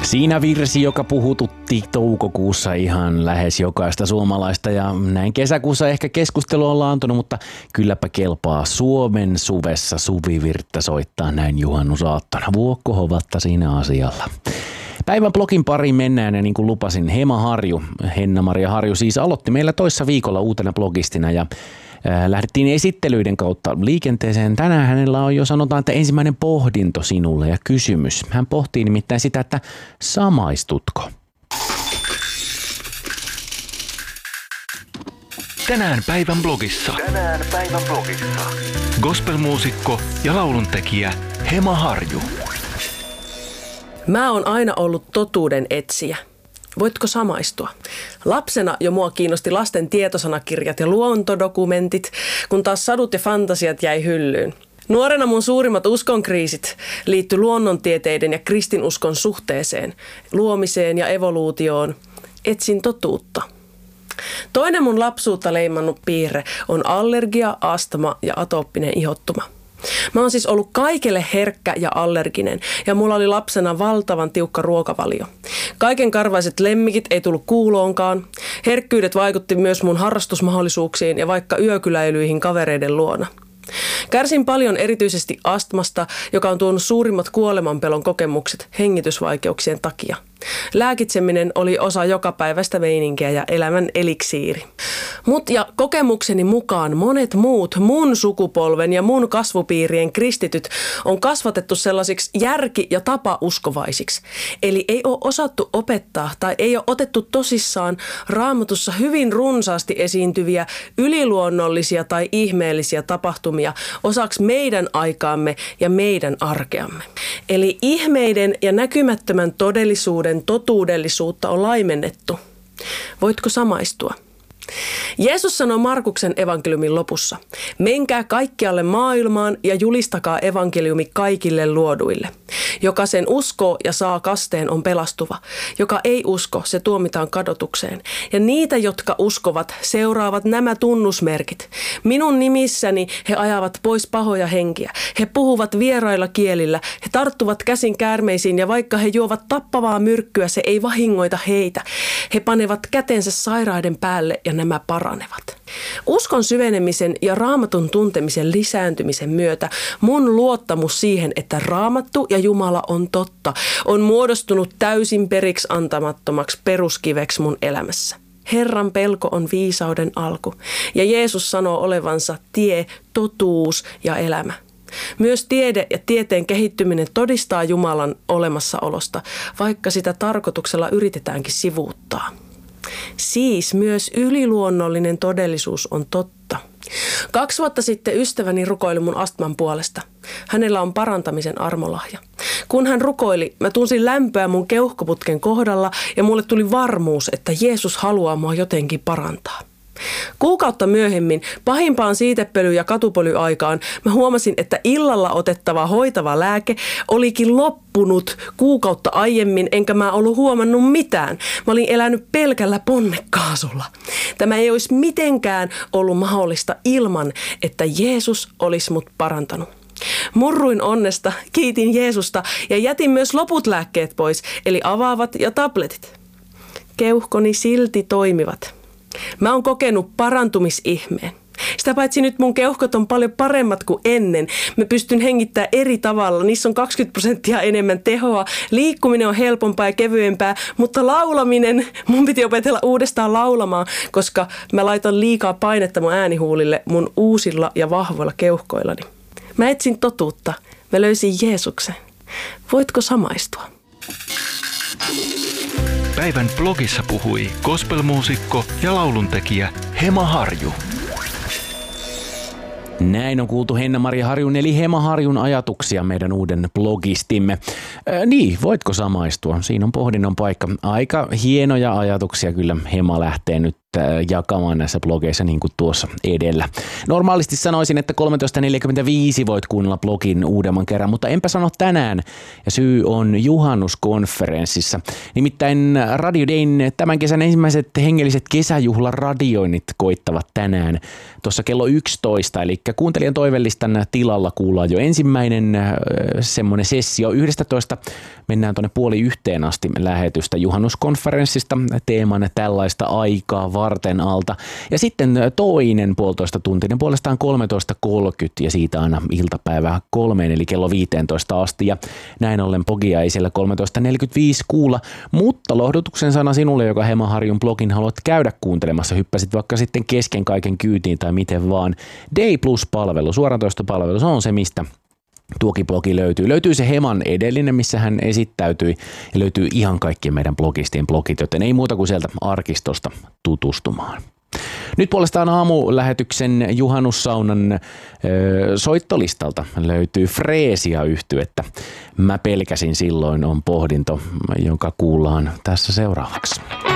Siinä virsi, joka puhututti toukokuussa ihan lähes jokaista suomalaista, ja näin kesäkuussa ehkä keskustelu on laantunut, mutta kylläpä kelpaa Suomen suvessa suvivirttä soittaa näin juhannusaattona. Vuokko hovatta siinä asialla. Päivän blogin pariin mennään, ja niin kuin lupasin, Henna-Maria Harju siis aloitti meillä toissa viikolla uutena blogistina, ja lähdettiin esittelyiden kautta liikenteeseen. Tänään hänellä on jo, sanotaan, että ensimmäinen pohdinto sinulle ja kysymys. Hän pohtii nimittäin sitä, että samaistutko? Tänään päivän blogissa. Gospelmuusikko ja lauluntekijä Hema Harju. Mä oon aina ollut totuuden etsijä. Voitko samaistua? Lapsena jo mua kiinnosti lasten tietosanakirjat ja luontodokumentit, kun taas sadut ja fantasiat jäi hyllyyn. Nuorena mun suurimmat uskonkriisit liittyi luonnontieteiden ja kristinuskon suhteeseen, luomiseen ja evoluutioon. Etsin totuutta. Toinen mun lapsuutta leimannut piirre on allergia, astma ja atooppinen ihottuma. Mä oon siis ollut kaikelle herkkä ja allerginen, ja mulla oli lapsena valtavan tiukka ruokavalio. Kaikenkarvaiset lemmikit ei tullut kuuloonkaan. Herkkyydet vaikutti myös mun harrastusmahdollisuuksiin ja vaikka yökyläilyihin kavereiden luona. Kärsin paljon erityisesti astmasta, joka on tuonut suurimmat kuolemanpelon kokemukset hengitysvaikeuksien takia. Lääkitseminen oli osa jokapäiväistä meininkiä ja elämän eliksiiri. Mut ja kokemukseni mukaan monet muut mun sukupolven ja mun kasvupiirien kristityt on kasvatettu sellaisiksi järki- ja tapauskovaisiksi. Eli ei ole osattu opettaa tai ei ole otettu tosissaan Raamatussa hyvin runsaasti esiintyviä yliluonnollisia tai ihmeellisiä tapahtumia osaksi meidän aikaamme ja meidän arkeamme. Eli ihmeiden ja näkymättömän todellisuuden totuudellisuutta on laimennettu. Voitko samaistua? Jeesus sanoi Markuksen evankeliumin lopussa: menkää kaikkialle maailmaan ja julistakaa evankeliumi kaikille luoduille. Joka sen uskoo ja saa kasteen on pelastuva. Joka ei usko, se tuomitaan kadotukseen. Ja niitä, jotka uskovat, seuraavat nämä tunnusmerkit. Minun nimissäni he ajavat pois pahoja henkiä. He puhuvat vierailla kielillä. He tarttuvat käsin käärmeisiin ja vaikka he juovat tappavaa myrkkyä, se ei vahingoita heitä. He panevat kätensä sairaiden päälle ja nämä paranevat. Uskon syvenemisen ja Raamatun tuntemisen lisääntymisen myötä mun luottamus siihen, että Raamattu ja Jumala on totta, on muodostunut täysin periksi antamattomaksi peruskiveksi mun elämässä. Herran pelko on viisauden alku ja Jeesus sanoo olevansa tie, totuus ja elämä. Myös tiede ja tieteen kehittyminen todistaa Jumalan olemassaolosta, vaikka sitä tarkoituksella yritetäänkin sivuuttaa. Siis myös yliluonnollinen todellisuus on totta. 2 vuotta sitten ystäväni rukoili mun astman puolesta. Hänellä on parantamisen armolahja. Kun hän rukoili, mä tunsin lämpöä mun keuhkoputken kohdalla ja mulle tuli varmuus, että Jeesus haluaa mua jotenkin parantaa. Kuukautta myöhemmin, pahimpaan siitepöly- ja katupölyaikaan, mä huomasin, että illalla otettava hoitava lääke olikin loppunut kuukautta aiemmin, enkä mä ollut huomannut mitään. Mä olin elänyt pelkällä ponnekaasulla. Tämä ei olisi mitenkään ollut mahdollista ilman, että Jeesus olisi mut parantanut. Murruin onnesta, kiitin Jeesusta ja jätin myös loput lääkkeet pois, eli avaavat ja tabletit. Keuhkoni silti toimivat. Mä oon kokenut parantumisihmeen. Sitä paitsi nyt mun keuhkot on paljon paremmat kuin ennen. Mä pystyn hengittämään eri tavalla. Niissä on 20% enemmän tehoa. Liikkuminen on helpompaa ja kevyempää, mutta laulaminen, mun piti opetella uudestaan laulamaan, koska mä laitan liikaa painetta mun äänihuulille mun uusilla ja vahvoilla keuhkoillani. Mä etsin totuutta. Mä löysin Jeesuksen. Voitko samaistua? Päivän blogissa puhui gospelmuusikko ja lauluntekijä Hema Harju. Näin on kuultu Henna-Maria Harjun eli Hema Harjun ajatuksia meidän uuden blogistimme. Niin, voitko samaistua? Siinä on pohdinnon paikka. Aika hienoja ajatuksia kyllä Hema lähtee nyt jakamaan näissä blogeissa niin kuin tuossa edellä. Normaalisti sanoisin, että 13.45 voit kuunnella blogin uudemman kerran, mutta enpä sano tänään. Ja syy on juhannuskonferenssissa. Nimittäin Radio Dayn tämän kesän ensimmäiset hengelliset kesäjuhlaradioinnit koittavat tänään tuossa kello 11. Eli kuuntelijan toivelistan tilalla kuullaan jo ensimmäinen semmoinen sessio. 11 mennään tuonne 12:30 asti lähetystä juhannuskonferenssista teeman tällaista aikaa varten alta. Ja sitten toinen 1,5 tuntinen puolestaan 13.30 ja siitä aina iltapäivä 3 eli kello 15 asti. Ja näin ollen blogia ei siellä 13.45 kuulla, mutta lohdutuksen sana sinulle, joka Hema Harjun blogin haluat käydä kuuntelemassa. Hyppäsit vaikka sitten kesken kaiken kyytiin tai miten vaan. Day Plus-palvelu, suorantoistopalvelu, se on se, mistä tuokin blogi löytyy. Löytyy se Heman edellinen, missä hän esittäytyi, ja löytyy ihan kaikkien meidän blogistien blogit, joten ei muuta kuin sieltä arkistosta tutustumaan. Nyt puolestaan aamulähetyksen juhannussaunan soittolistalta löytyy Freesia-yhtye. Mä pelkäsin silloin on pohdinto, jonka kuullaan tässä seuraavaksi.